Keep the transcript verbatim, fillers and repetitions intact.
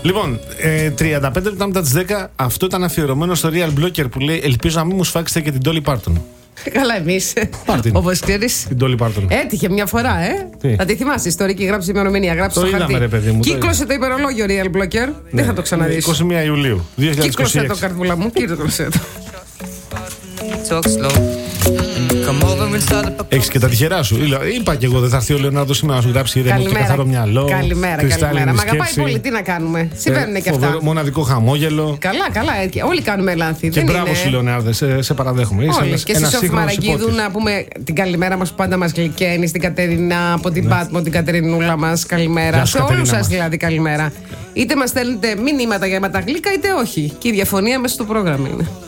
Λοιπόν, ε, τριάντα πέντε λεπτά μετά τις δέκα, αυτό ήταν αφιερωμένο στο Real Blocker που λέει: ελπίζω να μην μου σφάξετε και την Dolly Parton. Καλά, εμείς. Όπως ξέρεις. Την Dolly Parton. Έτυχε μια φορά, ε. Τι? Θα τη θυμάσαι, ιστορική, γράψει ημερομηνία. Γράψει το, το χαρτί. Είδαμε, ρε, παιδί μου, Κύκλωσε το, το υπερολόγιο Real Blocker. Ναι, δεν θα το ξαναδείς. είκοσι μία Ιουλίου δύο χιλιάδες είκοσι έξι. Κύκλωσε το, καρδούλα μου. Κύκλωσε το. Έχεις και τα τυχερά σου. Είπα και εγώ δεν θα έρθει ο Λεωνάρντο σήμερα να σου γράψει ηρέμο και καθαρό μυαλό. Καλημέρα, καλημέρα. Μ' αγαπάει πολύ, τι να κάνουμε. Συμβαίνουν και αυτά. Μοναδικό χαμόγελο. Καλά, καλά. Όλοι κάνουμε λάθη. Και μπράβο σου, Λεωνάρδε, σε, σε παραδέχομαι. Όλοι. Και στη Σόφη Μαραγκίδου να πούμε την καλημέρα μας που πάντα μας γλυκαίνει. Στην Κατερίνα από την Πάτμο, την Κατερινούλα μας. Καλημέρα. Σε όλους σας δηλαδή καλημέρα. Είτε μας στέλνετε μηνύματα για τα γλύκα, είτε όχι. Και η διαφωνία μέσα στο πρόγραμμα είναι.